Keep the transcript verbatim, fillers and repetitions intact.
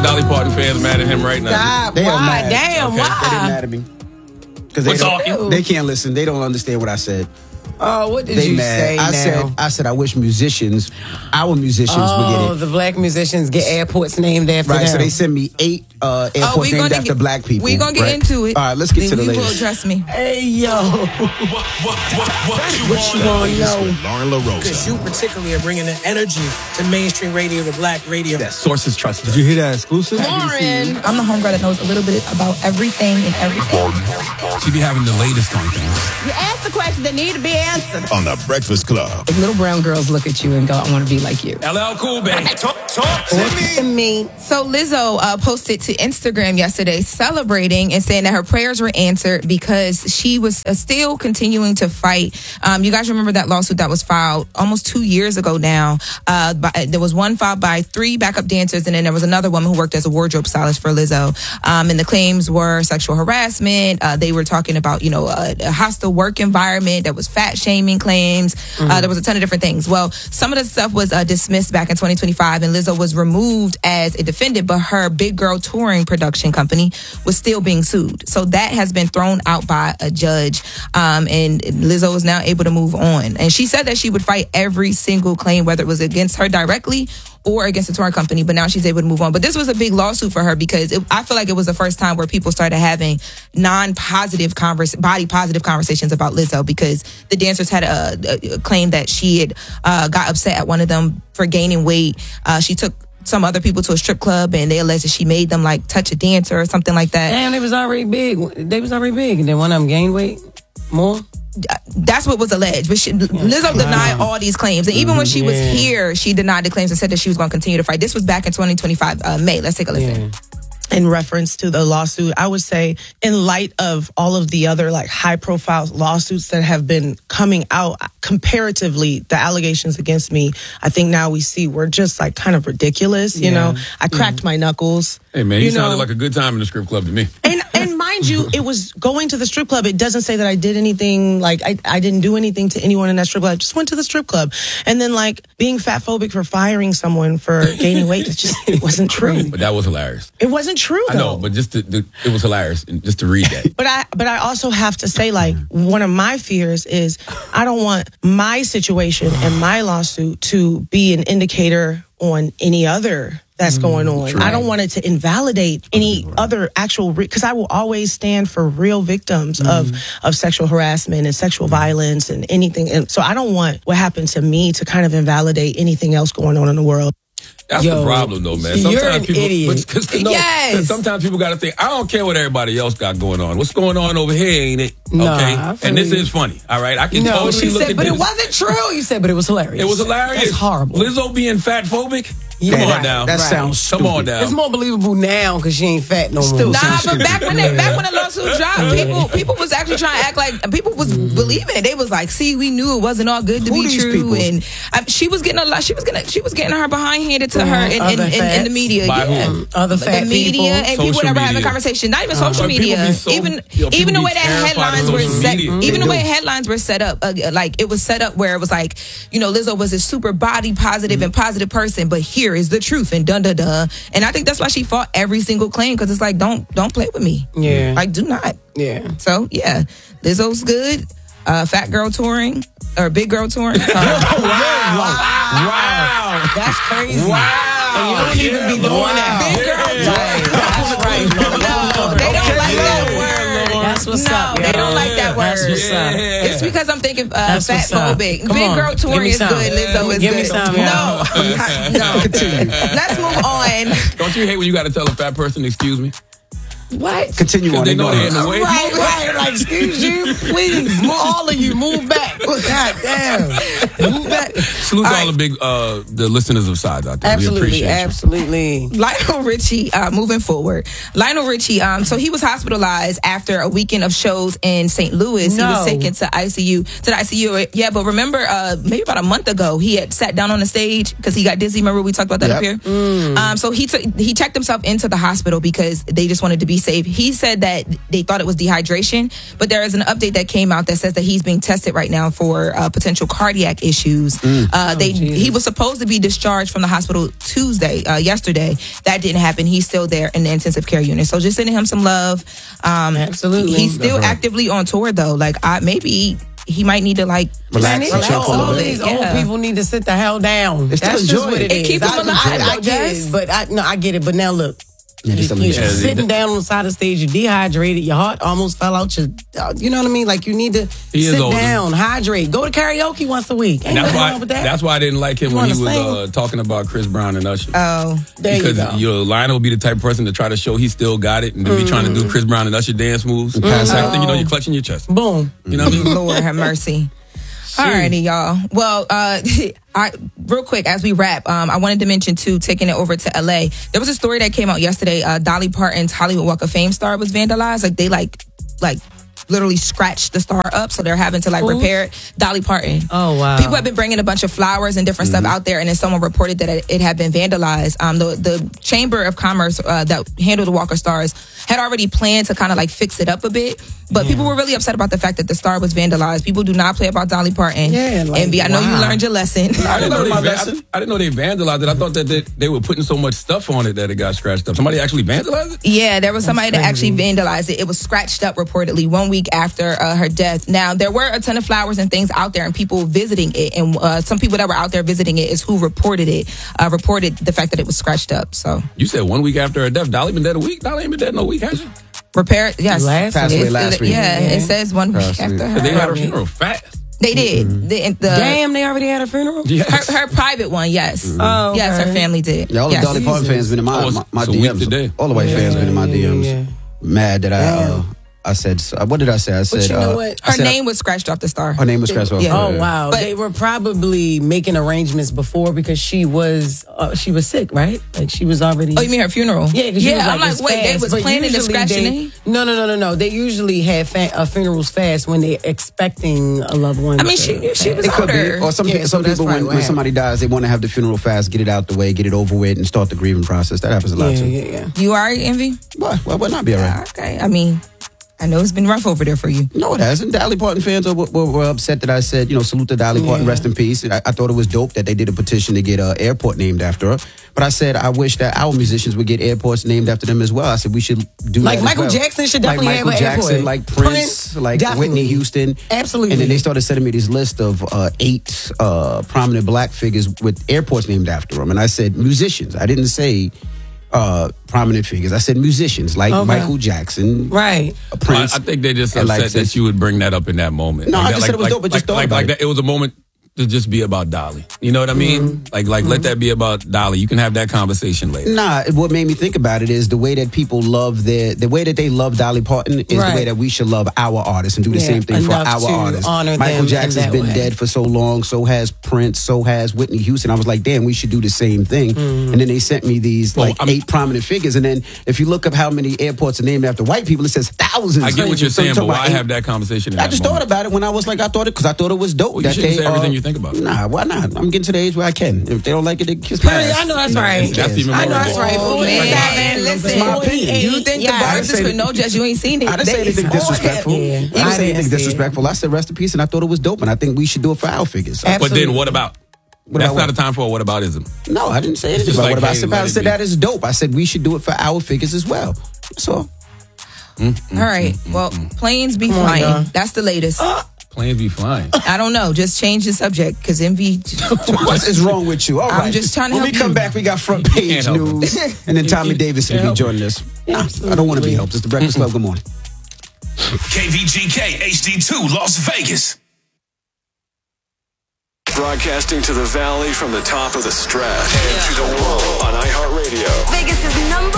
my Dolly Parton fans mad at him right now. Stop. They are Why? mad. Damn, Okay. why? They're mad at me. Because We're they, talking. don't- they can't listen. They don't understand what I said. Oh, what did They you mad. say I now? said, I said, I wish musicians, our musicians would oh, get it. the black musicians get airports named after Right, them. so they send me eight uh, Oh, airports we named gonna after get, black people. We gonna get right? into it. All right, let's get then to the we will, latest. trust me. Hey, yo. What, what, what, what you What you want wanna know? with Lauren LaRosa. Because you particularly are bringing the energy to mainstream radio, to black radio. That sources trust. Did you hear that exclusive? Lauren. I'm the homegirl that knows a little bit about everything and everything. She be having the latest on things. You asked the question that need to be answered. On the Breakfast Club. If little brown girls look at you and go, I want to be like you. L L Cool, baby. Talk, talk to To me. me. So Lizzo uh, posted to Instagram yesterday celebrating and saying that her prayers were answered because she was uh, still continuing to fight. Um, you guys remember that lawsuit that was filed almost two years ago now. Uh, by, there was one filed by three backup dancers, and then there was another woman who worked as a wardrobe stylist for Lizzo. Um, and the claims were sexual harassment. Uh, they were talking about, you know, a, a hostile work environment. There was fat shaming claims. Mm-hmm. Uh, there was a ton of different things. Well, some of the stuff was uh, dismissed back in twenty twenty-five, and Lizzo was removed as a defendant, but her Big Girl Touring production company was still being sued. So that has been thrown out by a judge, um, and Lizzo is now able to move on. And she said that she would fight every single claim, whether it was against her directly or against the touring company, but now she's able to move on. But this was a big lawsuit for her because it, I feel like it was the first time where people started having non-positive, converse, body-positive conversations about Lizzo, because the dancers had a, a, a claim that she had uh, got upset at one of them for gaining weight. Uh, she took some other people to a strip club and they alleged that she made them like touch a dancer or something like that. Damn, they was already big. They was already big. And then one of them gained weight more. That's what was alleged. But she, Lizzo denied all these claims. And even when she was Yeah. here, she denied the claims and said that she was going to continue to fight. This was back in twenty twenty-five, uh, May. Let's take a listen. Yeah. In reference to the lawsuit, I would say in light of all of the other like high profile lawsuits that have been coming out, comparatively, the allegations against me, I think now we see were just like kind of ridiculous. You Yeah. know, I cracked my knuckles. Hey, man, you, You know- sounded like a good time in the strip club to me. And and mind you, it was going to the strip club. It doesn't say that I did anything, like I, I didn't do anything to anyone in that strip club. I just went to the strip club. And then like being fat phobic for firing someone for gaining weight, it just it wasn't true. But that was hilarious. It wasn't true though. I know, but just to, to, it was hilarious and just to read that. But I but I also have to say, like, one of my fears is I don't want my situation and my lawsuit to be an indicator on any other that's going on. true. I don't want it to invalidate any other actual, because I will always stand for real victims of, of sexual harassment and sexual violence and anything. And so I don't want what happened to me to kind of invalidate anything else going on in the world. That's Yo, the problem, though, man. you're Sometimes an people, idiot. But, 'cause, no, Yes. 'cause sometimes people got to think, I don't care what everybody else got going on. What's going on over here, ain't it? Nah, Okay, I feel and this you. is funny. All right, I can No, totally she look said, at but this. it wasn't true. You said, but it was hilarious. It was hilarious. That's horrible. Lizzo being fat phobic. Yeah, Come on right, now. That Right. sounds Come stupid. on now. It's more believable now because she ain't fat no more. Still Nah, sounds but stupid. back when they, back when the lawsuit dropped, people people was actually trying to act like people was believing it. They was like, "See, we knew it wasn't all good to Who be these true." people? And um, she was getting a lot. She was gonna. She was getting her behind handed to her in, in, Other in, in the fats. media. By yeah. who? Other The fat media people. and people Social that were having a media. conversation. Not even social But people media. be so- even yo, people even the be way that terrified of headlines were social set. media. Even They the way do. headlines were set up. Uh, like it was set up where it was like, you know, Lizzo was a super body positive and positive person, but here is the truth and dun dun dun. And I think that's why she fought every single claim, because it's like, don't don't play with me. Yeah. Like, do not. Yeah. So yeah, Lizzo's good. Uh, fat girl touring or big girl touring. Sorry. Wow. That's crazy. Wow. And you don't even be doing that. Big girl touring. That's right. No, they don't like that word. That's what's no, up. they yo. don't like that word. That's what's up. Yeah. It's because I'm thinking uh, That's fat what's up. phobic. Come Big on. girl Give touring me is some. good. Lizzo is Give good. me some, no, y'all. I'm not- no. Continue. Let's move on. Don't you hate when you got to tell a fat person, excuse me? What? Continue on. They know Ignore they're in it. the way. Right, right. Like, excuse you, please. Move, all of you, move back. God damn. Move back. Salute to all the big uh, the listeners of Sides out there. We Absolutely, appreciate you. absolutely. Lionel Richie, uh, moving forward. Lionel Richie, um, so he was hospitalized after a weekend of shows in Saint Louis. No. He was taken to I C U, to the I C U. Yeah, but remember, uh, maybe about a month ago, he had sat down on the stage because he got dizzy. Remember we talked about that Yep. up here? Um, so he took he checked himself into the hospital because they just wanted to be safe. He said that they thought it was dehydration, but there is an update that came out that says that he's being tested right now for uh, potential cardiac issues. Mm. Uh, they oh, he was supposed to be discharged from the hospital Tuesday, uh, yesterday. That didn't happen. He's still there in the intensive care unit. So just sending him some love. Um, Absolutely. He's still right. actively on tour though. Like I, maybe he might need to like Relax. Man, all, all these yeah. old people need to sit the hell down. It's That's still just what enjoy it it. is. It keep 'em I, alive, I, I though, get Jess. it, but I no, I get it. But now look, Yeah, you, just you're enjoy it. sitting down on the side of the stage. You're dehydrated. Your heart almost fell out. Your, uh, you know what I mean? Like you need to He is sit older. down, hydrate, go to karaoke once a week. Ain't That's nothing why. wrong with that. That's why I didn't like him You when he wanna was sing? uh, talking about Chris Brown and Usher. oh. there because you go. you know, Lionel will be the type of person to try to show he still got it, and to be trying to do Chris Brown and Usher dance moves. pass Next out. thing you know, you're clutching your chest. Boom. You know what I mean? Lord have mercy. Alrighty, y'all. Well, uh, I, real quick as we wrap, um, I wanted to mention too, taking it over to L A. There was a story that came out yesterday. Uh, Dolly Parton's Hollywood Walk of Fame star was vandalized. Like they like, like. literally scratched the star up, so they're having to like Ooh. repair it. Dolly Parton. Oh, wow. People have been bringing a bunch of flowers and different stuff out there, and then someone reported that it, it had been vandalized. Um, the the Chamber of Commerce uh, that handled the Walk of Stars had already planned to kind of like fix it up a bit, but people were really upset about the fact that the star was vandalized. People do not play about Dolly Parton. Yeah, like, and B, I know you wow. learned your lesson. I didn't, know learned they, my van- lesson. I, I didn't know they vandalized it. I thought that they, they were putting so much stuff on it that it got scratched up. Somebody actually vandalized it? Yeah, there was somebody that actually vandalized it. It was scratched up reportedly one week after uh, her death. Now, there were a ton of flowers and things out there and people visiting it. And uh, some people that were out there visiting it is who reported it, uh, reported the fact that it was scratched up. So, You said one week after her death. Dolly been dead a week? Dolly ain't been dead in a week, has she? repair, yes. Last Passed away It's- last week. Yeah, Yeah. it says one week Passed after away. her. They had her funeral fast. They did. The, the, Damn, they already had a funeral? Yes. her, her private one, yes. Oh, Yes, her okay. family did. Yeah, all the yes. Dolly Parton fans been in my, Oh, it's- my, my it's a week D Ms. today. All the white fans been in my D Ms. yeah, yeah. Mad that I uh, I said, uh, what did I say? I said, you know uh, what? I Her said, name was scratched off the star. her name was scratched off. Yeah. Oh wow! But- they were probably making arrangements before because she was uh, she was sick, right? Like she was already. Oh, you mean her funeral? Yeah, 'cause she yeah. was I'm like, it's wait, fast, they was but planning to usually scratch they, the name? No, no, no, no, no. They usually have fa- uh, funerals fast when they're expecting a loved one. I mean, to she she was It could older. be. Or some, Yeah, people, so some that's people, probably when, what when happened. somebody dies, they want to have the funeral fast, get it out the way, get it over with, and start the grieving process. That happens a lot Yeah, too. yeah, yeah. You all right, Envy? Why? Why would not be all right? Okay. I mean, I know it's been rough over there for you. No, it hasn't. Dolly Parton fans were, were, were upset that I said, you know, salute to Dolly Parton, rest in peace. I, I thought it was dope that they did a petition to get an airport named after her. But I said I wish that our musicians would get airports named after them as well. I said we should do Like that Michael as well. Jackson should like definitely Michael have an Jackson, airport. like Prince, Prince, like definitely. Whitney Houston. Absolutely. And then they started sending me this list of uh, eight uh, prominent black figures with airports named after them. And I said musicians. I didn't say uh, prominent figures. I said musicians like Okay. Michael Jackson, Right. uh, Prince. I, I think they just and upset like that this- you would bring that up in that moment. No, I that, just said it was dope, I just like, thought like, about like it. that. It was a moment to just be about Dolly. You know what I mean? Mm-hmm. Like, like let that be about Dolly. You can have that conversation later. Nah, what made me think about it is the way that people love their, the way that they love Dolly Parton is Right. the way that we should love our artists and do the Yeah, same thing for enough our to artists. honor Michael them in Jackson's that been way. dead for so long, so has Prince, so has Whitney Houston. I was like, damn, we should do the same thing. Mm-hmm. And then they sent me these Well, like I'm- eight prominent figures. And then if you look up how many airports are named after white people, it says thousands. I get what you're So saying, talking but about why eight- have that conversation? In I that just moment? thought about it when I was like, I thought it because I thought it was dope. Well, you that shouldn't they, say everything uh, you think about it. Nah, why not? I'm getting to the age where I can. If they don't like it, they kiss my Period. ass. I know that's You right. That's even I more know that's right. important. Oh, forty-seven, man, listen. It's my opinion. You think Yeah, the I bars didn't is say for that- no judge? You ain't seen it. I didn't say They- anything it's disrespectful. Yeah. I didn't I say anything didn't see it. disrespectful. I said rest in peace, and I thought it was dope, and I think we should do it for our figures. Ab- But then Absolutely. what about? What That's about not what? a time for a what aboutism. No, I didn't say anything just about like, what about. hey, I said, let I it said be. that is dope. I said we should do it for our figures as well. So All right. Well, planes be on, flying. y'all. That's the latest. Planes be flying. I don't know. Just change the subject because Envy. what is wrong with you? All right. I'm just trying to When help we come you. back, we got front You page can't help him. news, and then Tommy Davidson will be help joining us. Nah, I don't want to be helped. It's the Breakfast Club. Good morning. K V G K H D two Las Vegas. Broadcasting to the valley from the top of the Strap and to the world on iHeartRadio. Vegas' number